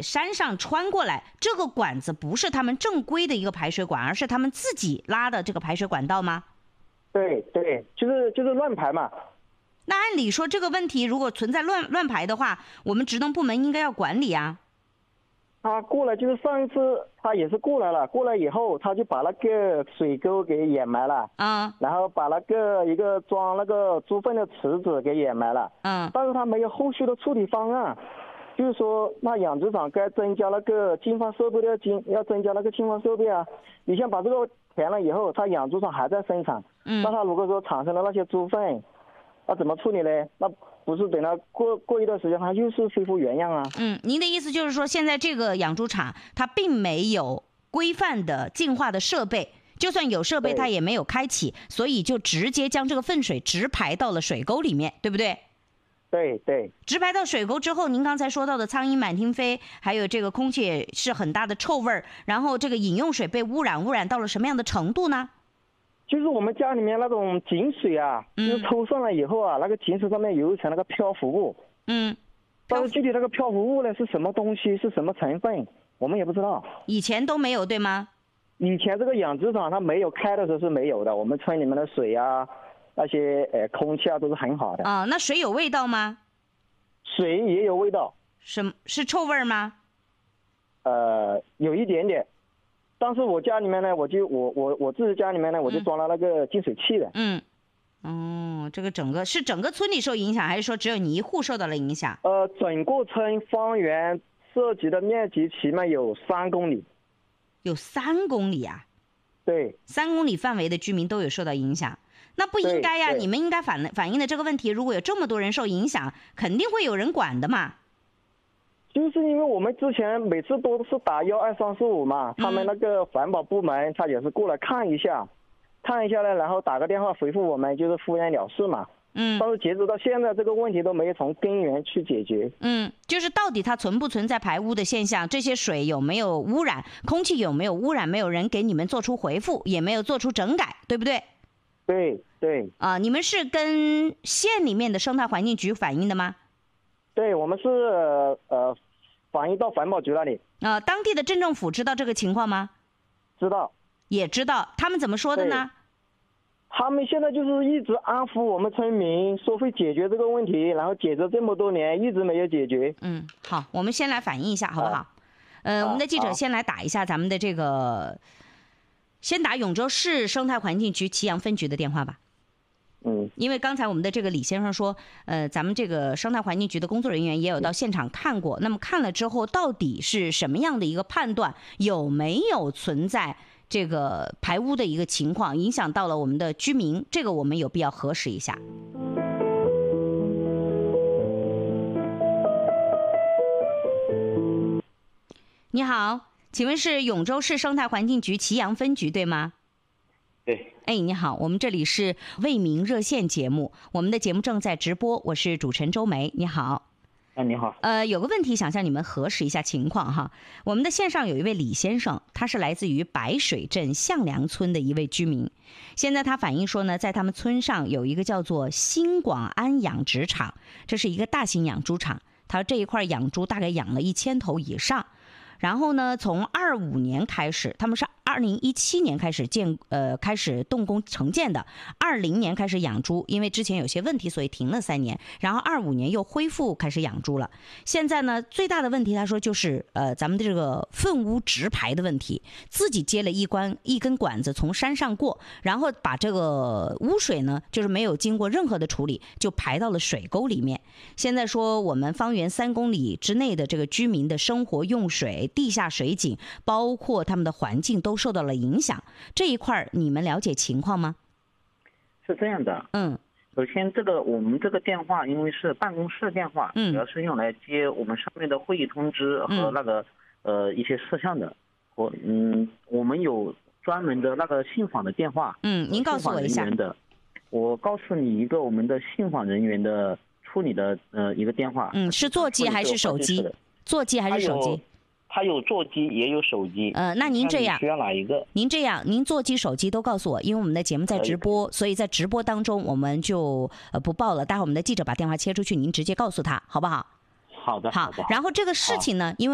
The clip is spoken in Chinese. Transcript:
山上穿过来，这个管子不是他们正规的一个排水管，而是他们自己拉的这个排水管道吗？ 对对，就是乱排嘛。 那按理说这个问题如果存在乱排的话，我们职能部门应该要管理啊。 他过来就是上一次他也是过来了，过来以后他就把那个水沟给掩埋了，然后把那个一个装那个猪粪的池子给掩埋了，但是他没有后续的处理方案，就是说那养殖场该增加那个净化设备的要增加那个净化设备啊。你像把这个填了以后，他养猪场还在生产，那他如果说产生了那些猪粪，那怎么处理呢？那不是等它过一段时间，它又是恢复原样啊。 您的意思就是说，现在这个养猪场它并没有规范的净化的设备，就算有设备它也没有开启，所以就直接将这个粪水直排到了水沟里面，对不对？ 对对。 直排到水沟之后，您刚才说到的苍蝇满天飞，还有这个空气也是很大的臭味儿，然后这个饮用水被污染到了什么样的程度呢？ 就是我们家里面那种井水啊，就是抽上来以后啊，那个井水上面有一层那个漂浮物。但是具体那个漂浮物呢是什么东西，是什么成分，我们也不知道。 以前都没有，对吗？ 以前这个养殖场它没有开的时候是没有的，我们村里面的水啊，那些空气啊都是很好的。 那水有味道吗？ 水也有味道。 是臭味吗？ 有一点点。但是我家里面呢，我自己家里面呢，我就装了那个净水器的。 这个整个村里受影响，还是说只有你一户受到了影响？ 整个村方圆涉及的面积起码有3公里。 有3公里啊？ 对 ，3公里范围的居民都有受到影响，那不应该呀？你们应该反映的这个问题，如果有这么多人受影响，肯定会有人管的嘛。 就是因为我们之前每次都是打12345嘛，他们那个环保部门他也是过来看一下呢，然后打个电话回复我们，就是敷衍了事嘛。但是截止到现在，这个问题都没有从根源去解决。 就是到底它存不存在排污的现象，这些水有没有污染，空气有没有污染，没有人给你们做出回复，也没有做出整改，对不对？ 对。 你们是跟县里面的生态环境局反映的吗？ 对，我们是反映到环保局那里。 当地的镇政府知道这个情况吗？ 知道。 也知道，他们怎么说的呢？ 他们现在就是一直安抚我们村民，说会解决这个问题，然后解决这么多年一直没有解决。 好，我们先来反映一下好不好？我们的记者先来打一下咱们的这个，先打永州市生态环境局祁阳分局的电话吧。因为刚才我们的这个李先生说，咱们这个生态环境局的工作人员也有到现场看过，那么看了之后到底是什么样的一个判断，有没有存在这个排污的一个情况，影响到了我们的居民，这个我们有必要核实一下。你好，请问是永州市生态环境局祁阳分局对吗？ 对。 你好，我们这里是为民热线节目，我们的节目正在直播，我是主持人周梅。你好。 你好。 有个问题想向你们核实一下情况哈。我们的线上有一位李先生，他是来自于白水镇向梁村的一位居民。现在他反映说呢，在他们村上有一个叫做新广安养殖场，这是一个大型养猪场，他这一块养猪大概养了1000头以上。然后呢，从25年开始，他们是2017年开始动工承建的，20年开始养猪，因为之前有些问题，所以停了3年，然后25年又恢复开始养猪了。现在呢，最大的问题他说就是咱们的这个粪污直排的问题，自己接了一根管子从山上过，然后把这个污水呢，就是没有经过任何的处理，就排到了水沟里面。现在说我们方圆3公里之内的这个居民的生活用水、地下水井，包括他们的环境都受到了影响，这一块你们了解情况吗？ 是这样的，首先我们这个电话因为是办公室电话，主要是用来接我们上面的会议通知和那个一些事项的。我们有专门的那个信访的电话， 您告诉我一下。 我告诉你一个我们的信访人员的处理的一个电话。 是座机还是手机？座机还是手机？ 它有座机也有手机。 那您这样， 需要哪一个？ 您这样，您座机、手机都告诉我，因为我们的节目在直播，所以在直播当中我们就不报了。待会儿我们的记者把电话切出去，您直接告诉他，好不好？ 好的。 好。然后这个事情呢，因为